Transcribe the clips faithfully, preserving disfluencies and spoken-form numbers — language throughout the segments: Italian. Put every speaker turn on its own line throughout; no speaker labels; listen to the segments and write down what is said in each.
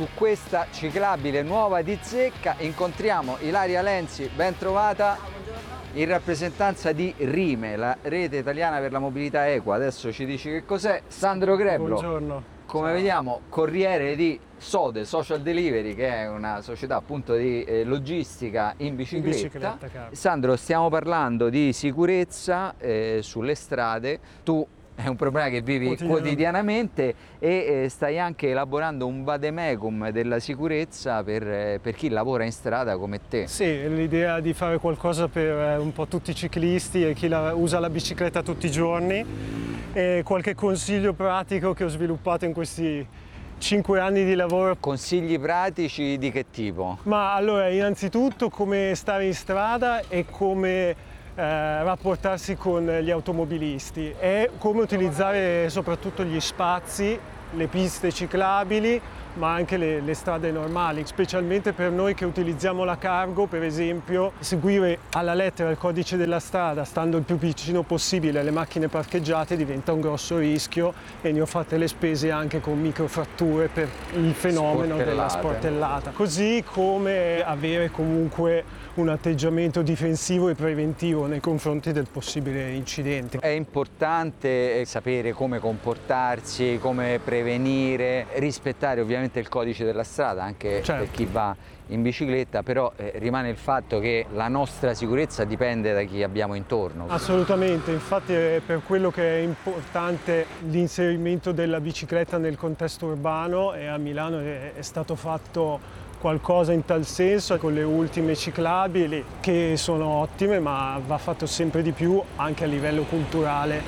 su questa ciclabile nuova di zecca. Incontriamo Ilaria Lenzi, ben trovata, in rappresentanza di Rime, la rete italiana per la mobilità equa. Adesso ci dici che cos'è. Sandro Greblo.
Buongiorno.
Come Ciao. Vediamo, corriere di Sode Social Delivery, che è una società appunto di eh, logistica in bicicletta.
In bicicletta, caro.
Sandro, stiamo parlando di sicurezza eh, sulle strade. Tu è un problema che vivi
Quotidiano.
quotidianamente e eh, stai anche elaborando un vademecum della sicurezza per, eh, per chi lavora in strada come te.
Sì, l'idea di fare qualcosa per eh, un po' tutti i ciclisti e chi la, usa la bicicletta tutti i giorni, e qualche consiglio pratico che ho sviluppato in questi cinque anni di lavoro.
Consigli pratici di che tipo?
Ma allora, innanzitutto come stare in strada e come Eh, rapportarsi con gli automobilisti e come utilizzare soprattutto gli spazi, le piste ciclabili, ma anche le, le strade normali, specialmente per noi che utilizziamo la cargo. Per esempio, seguire alla lettera il codice della strada stando il più vicino possibile alle macchine parcheggiate diventa un grosso rischio, e ne ho fatte le spese anche con microfratture per il fenomeno della sportellata. Così come avere comunque un atteggiamento difensivo e preventivo nei confronti del possibile incidente.
È importante sapere come comportarsi, come prevenire, rispettare ovviamente il codice della strada anche
certo.
per chi va in bicicletta, però eh, rimane il fatto che la nostra sicurezza dipende da chi abbiamo intorno.
Assolutamente, infatti è per quello che è importante l'inserimento della bicicletta nel contesto urbano, e a Milano è, è stato fatto qualcosa in tal senso con le ultime ciclabili che sono ottime, ma va fatto sempre di più anche a livello culturale,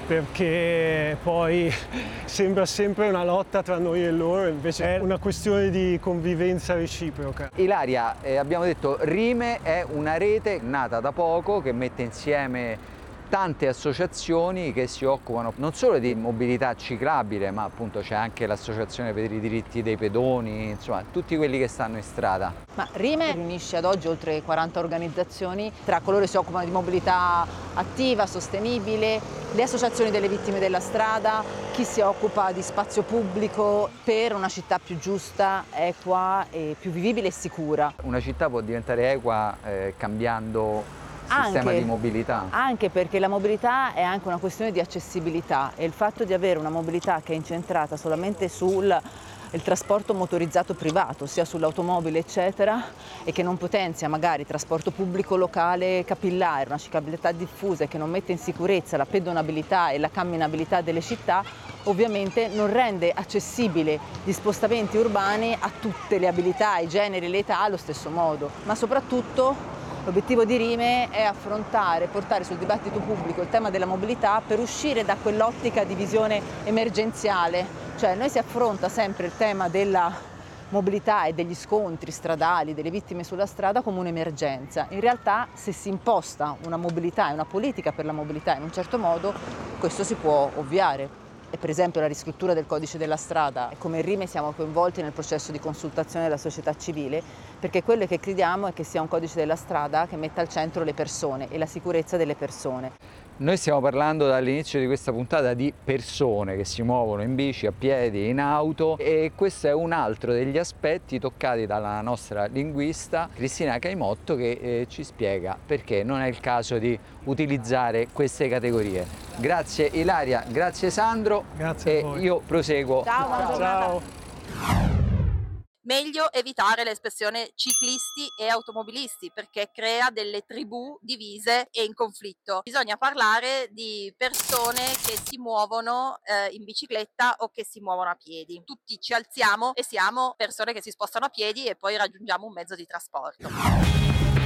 perché poi sembra sempre una lotta tra noi e loro, invece è una questione di convivenza reciproca.
Ilaria, eh, abbiamo detto Rime è una rete nata da poco che mette insieme tante associazioni che si occupano non solo di mobilità ciclabile, ma appunto c'è anche l'associazione per i diritti dei pedoni, insomma tutti quelli che stanno in strada.
Ma Rime riunisce ad oggi oltre quaranta organizzazioni tra coloro che si occupano di mobilità attiva, sostenibile, le associazioni delle vittime della strada, chi si occupa di spazio pubblico per una città più giusta, equa e più vivibile e sicura.
Una città può diventare equa eh, cambiando sistema
Anche,
di mobilità.
Anche perché la mobilità è anche una questione di accessibilità, e il fatto di avere una mobilità che è incentrata solamente sul il trasporto motorizzato privato, sia sull'automobile eccetera, e che non potenzia magari trasporto pubblico locale capillare, una ciclabilità diffusa e che non mette in sicurezza la pedonabilità e la camminabilità delle città, ovviamente non rende accessibile gli spostamenti urbani a tutte le abilità, i generi, le età allo stesso modo. Ma soprattutto l'obiettivo di Rime è affrontare, portare sul dibattito pubblico il tema della mobilità per uscire da quell'ottica di visione emergenziale. Cioè noi si affronta sempre il tema della mobilità e degli scontri stradali, delle vittime sulla strada come un'emergenza. In realtà se si imposta una mobilità e una politica per la mobilità in un certo modo, questo si può ovviare. E per esempio la riscrittura del codice della strada, come Rime siamo coinvolti nel processo di consultazione della società civile, perché quello che crediamo è che sia un codice della strada che metta al centro le persone e la sicurezza delle persone.
Noi stiamo parlando dall'inizio di questa puntata di persone che si muovono in bici, a piedi, in auto, e questo è un altro degli aspetti toccati dalla nostra linguista Cristina Caimotto, che eh, ci spiega perché non è il caso di utilizzare queste categorie. Grazie Ilaria, grazie Sandro.
Grazie
e
a voi.
io proseguo.
Ciao, buona giornata.
Ciao.
Meglio evitare l'espressione ciclisti e automobilisti, perché crea delle tribù divise e in conflitto. Bisogna parlare di persone che si muovono eh, in bicicletta o che si muovono a piedi. Tutti ci alziamo e siamo persone che si spostano a piedi e poi raggiungiamo un mezzo di trasporto.